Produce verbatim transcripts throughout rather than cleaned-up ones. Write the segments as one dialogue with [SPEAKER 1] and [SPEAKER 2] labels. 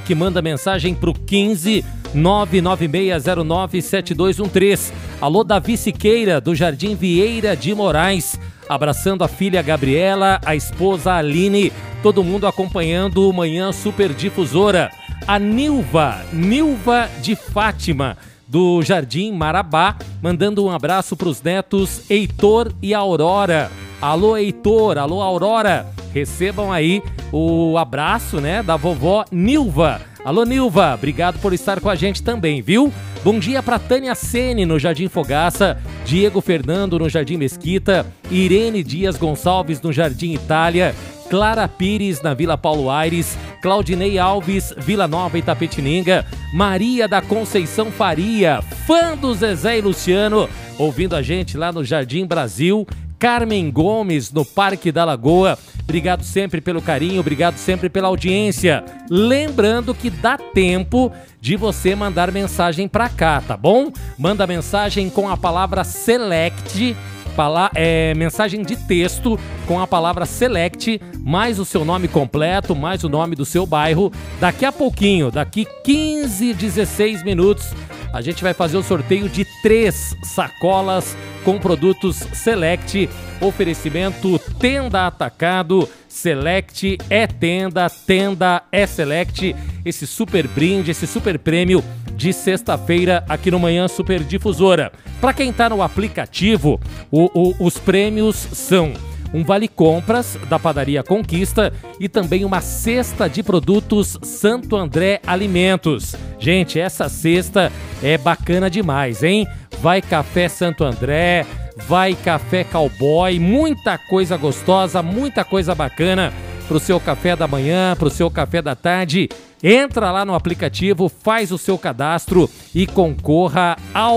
[SPEAKER 1] que manda mensagem pro quinze nove nove seis zero nove sete dois um três. Alô, Davi Siqueira, do Jardim Vieira de Moraes, abraçando a filha Gabriela, a esposa Aline, todo mundo acompanhando o Manhã Superdifusora. A Nilva, Nilva de Fátima, do Jardim Marabá, mandando um abraço para os netos Heitor e Aurora. Alô, Heitor, alô, Aurora, recebam aí o abraço, né, da vovó Nilva. Alô, Nilva, obrigado por estar com a gente também, viu? Bom dia para Tânia Sene, no Jardim Fogaça, Diego Fernando, no Jardim Mesquita, Irene Dias Gonçalves, no Jardim Itália, Clara Pires, na Vila Paulo Aires, Claudinei Alves, Vila Nova Itapetininga, Maria da Conceição Faria, fã do Zezé e Luciano, ouvindo a gente lá no Jardim Brasil, Carmen Gomes, no Parque da Lagoa. Obrigado sempre pelo carinho, obrigado sempre pela audiência. Lembrando que dá tempo de você mandar mensagem pra cá, tá bom? Manda mensagem com a palavra SELECT, pala- é, mensagem de texto com a palavra SELECT, mais o seu nome completo, mais o nome do seu bairro. Daqui a pouquinho, daqui quinze, dezesseis minutos, a gente vai fazer o sorteio de três sacolas com produtos Select. Oferecimento Tenda Atacado, Select é Tenda, Tenda é Select. Esse super brinde, esse super prêmio de sexta-feira aqui no Manhã Superdifusora. Para quem está no aplicativo, o, o, os prêmios são um vale-compras da Padaria Conquista e também uma cesta de produtos Santo André Alimentos. Gente, essa cesta é bacana demais, hein? Vai café Santo André, vai café Cowboy, muita coisa gostosa, muita coisa bacana pro seu café da manhã, pro seu café da tarde. Entra lá no aplicativo, faz o seu cadastro e concorra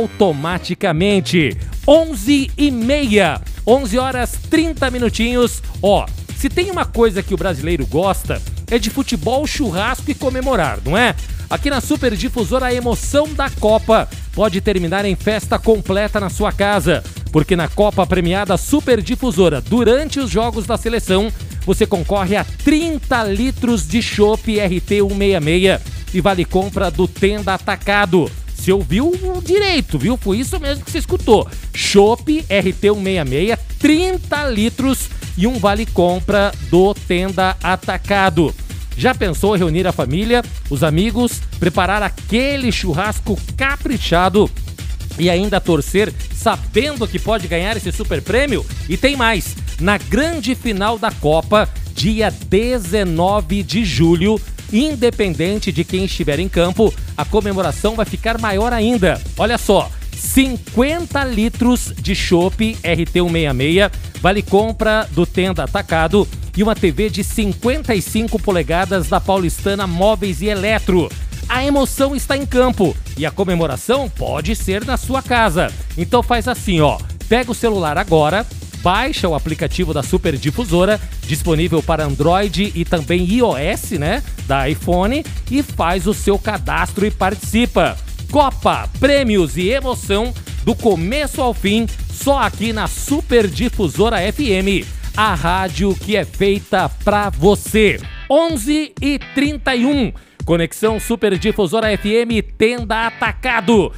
[SPEAKER 1] automaticamente. onze e meia, onze horas trinta minutinhos. Ó, se tem uma coisa que o brasileiro gosta, é de futebol, churrasco e comemorar, não é? Aqui na Superdifusora, a emoção da Copa pode terminar em festa completa na sua casa, porque na Copa Premiada Superdifusora, durante os jogos da seleção, você concorre a trinta litros de chopp R T cento e sessenta e seis e vale compra do Tenda Atacado. Você ouviu direito, viu? Foi isso mesmo que você escutou. Chopp R T cento e sessenta e seis, trinta litros e um vale compra do Tenda Atacado. Já pensou em reunir a família, os amigos, preparar aquele churrasco caprichado e ainda torcer sabendo que pode ganhar esse super prêmio? E tem mais! Na grande final da Copa, dia dezenove de julho, independente de quem estiver em campo, a comemoração vai ficar maior ainda. Olha só, cinquenta litros de chopp R T cento e sessenta e seis, vale compra do Tenda Atacado e uma T V de cinquenta e cinco polegadas da Paulistana Móveis e Eletro. A emoção está em campo e a comemoração pode ser na sua casa. Então faz assim, ó, pega o celular agora, baixa o aplicativo da Superdifusora, disponível para Android e também iOS, né, da iPhone, e faz o seu cadastro e participa. Copa, prêmios e emoção do começo ao fim, só aqui na Superdifusora F M, a rádio que é feita pra você. onze e trinta e um, Conexão Superdifusora F M, Tenda Atacado.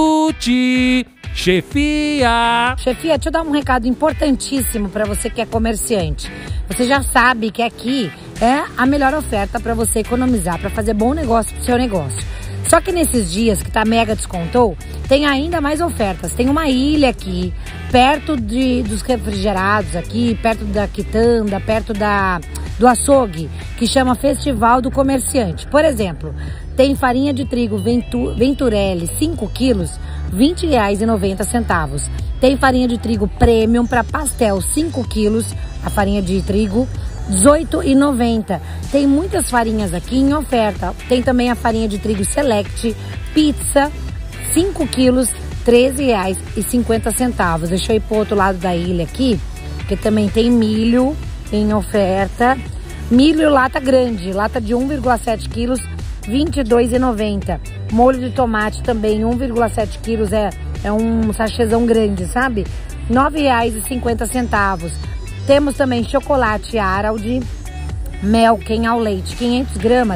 [SPEAKER 1] Tuti, chefia.
[SPEAKER 2] Chefia, deixa eu dar um recado importantíssimo para você que é comerciante. Você já sabe que aqui é a melhor oferta para você economizar, para fazer bom negócio pro seu negócio. Só que nesses dias que tá mega descontou, tem ainda mais ofertas. Tem uma ilha aqui, perto de, dos refrigerados aqui, perto da quitanda, perto da, do açougue, que chama Festival do Comerciante. Por exemplo, tem farinha de trigo Ventu, Venturelli, cinco quilos, vinte reais e noventa centavos. Tem farinha de trigo Premium para pastel, cinco quilos, a farinha de trigo, dezoito reais e noventa centavos. Tem muitas farinhas aqui em oferta. Tem também a farinha de trigo Select, pizza, cinco quilos, treze reais e cinquenta centavos. Deixa eu ir pro outro lado da ilha aqui, que também tem milho em oferta. Milho lata grande, lata de um vírgula sete quilos, vinte e dois reais e noventa centavos. Molho de tomate também, um vírgula sete quilos, é, é um sachêzão grande, sabe? nove reais e cinquenta centavos. Temos também chocolate Araldi, mel Quem ao leite, quinhentas gramas,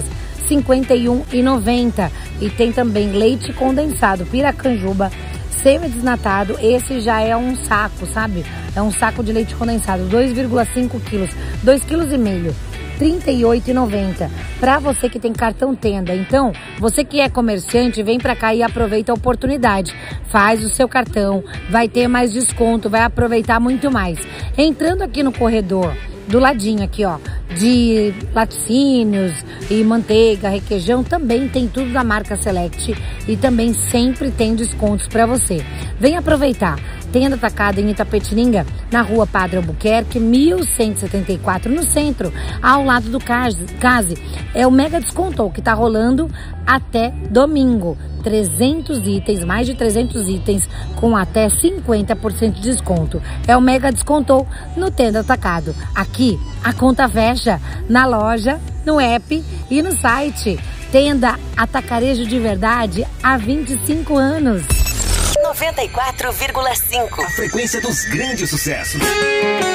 [SPEAKER 2] cinquenta e um reais e noventa centavos. E tem também leite condensado Piracanjuba, semi-desnatado. Esse já é um saco, sabe? É um saco de leite condensado, dois vírgula cinco quilos, dois vírgula cinco quilos, trinta e oito reais e noventa centavos. Para você que tem cartão Tenda. Então, você que é comerciante, vem para cá e aproveita a oportunidade. Faz o seu cartão, vai ter mais desconto, vai aproveitar muito mais. Entrando aqui no corredor, do ladinho aqui, ó, de laticínios e manteiga, requeijão, também tem tudo da marca Select e também sempre tem descontos para você. Vem aproveitar. Tenda Atacado em Itapetininga, na rua Padre Albuquerque, mil cento e setenta e quatro, no centro, ao lado do Case. É o mega desconto que tá rolando até domingo. trezentos itens, mais de trezentos itens, com até cinquenta por cento de desconto. É o mega desconto no Tenda Atacado. Aqui, a conta fecha na loja, no app e no site. Tenda Atacarejo de Verdade há vinte e cinco anos.
[SPEAKER 3] noventa e quatro vírgula cinco.
[SPEAKER 4] A frequência dos grandes sucessos.